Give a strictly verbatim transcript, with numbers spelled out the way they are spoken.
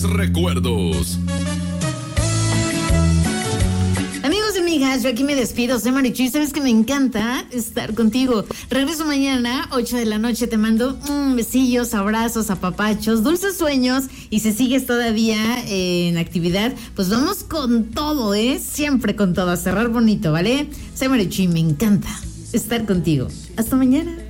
recuerdos. Amigos y amigas, yo aquí me despido. Soy Marichuy. Sabes que me encanta estar contigo. Regreso mañana, ocho de la noche. Te mando mm, besillos, abrazos, apapachos, dulces sueños. Y si sigues todavía eh, en actividad, pues vamos con todo, ¿eh? Siempre con todo. A cerrar bonito, ¿vale? Soy Marichuy. Me encanta estar contigo. Hasta mañana.